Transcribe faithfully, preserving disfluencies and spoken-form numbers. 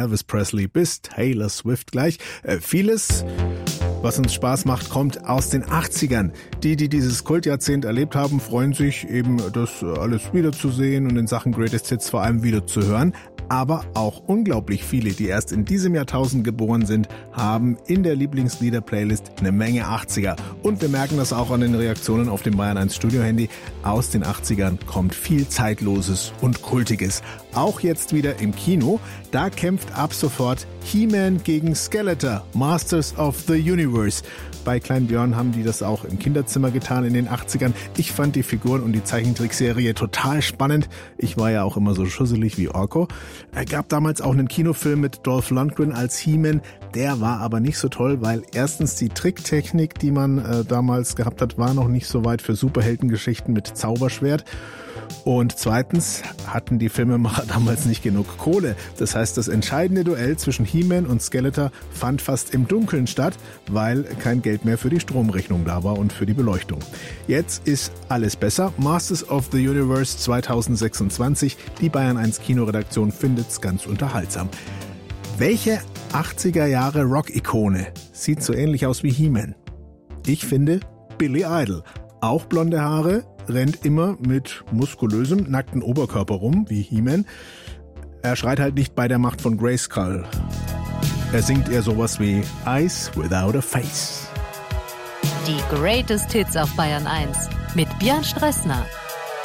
Elvis Presley bis Taylor Swift gleich. Äh, vieles, was uns Spaß macht, kommt aus den achtzigern. Die, die dieses Kultjahrzehnt erlebt haben, freuen sich eben, das alles wiederzusehen und in Sachen Greatest Hits vor allem wieder zu hören. Aber auch unglaublich viele, die erst in diesem Jahrtausend geboren sind, haben in der Lieblingslieder-Playlist eine Menge achtziger. Und wir merken das auch an den Reaktionen auf dem Bayern eins Studio-Handy. Aus den achtzigern kommt viel Zeitloses und Kultiges. Auch jetzt wieder im Kino. Da kämpft ab sofort He-Man gegen Skeletor, Masters of the Universe. Bei Klein Björn haben die das auch im Kinderzimmer getan in den achtzigern. Ich fand die Figuren und die Zeichentrickserie total spannend. Ich war ja auch immer so schusselig wie Orko. Es gab damals auch einen Kinofilm mit Dolph Lundgren als He-Man. Der war aber nicht so toll, weil erstens die Tricktechnik, die man äh, damals gehabt hat, war noch nicht so weit für Superheldengeschichten mit Zauberschwert. Und zweitens hatten die Filmemacher damals nicht genug Kohle. Das heißt, das entscheidende Duell zwischen He-Man und Skeletor fand fast im Dunkeln statt, weil kein Geld mehr für die Stromrechnung da war und für die Beleuchtung. Jetzt ist alles besser. Masters of the Universe zweitausendsechsundzwanzig. Die Bayern eins Kinoredaktion findet's ganz unterhaltsam. Welche achtziger Jahre Rock-Ikone sieht so ähnlich aus wie He-Man? Ich finde Billy Idol. Auch blonde Haare, rennt immer mit muskulösem, nackten Oberkörper rum, wie He-Man. Er schreit halt nicht bei der Macht von Grayskull. Er singt eher sowas wie Eyes Without a Face. Die Greatest Hits auf Bayern eins mit Björn Stressner.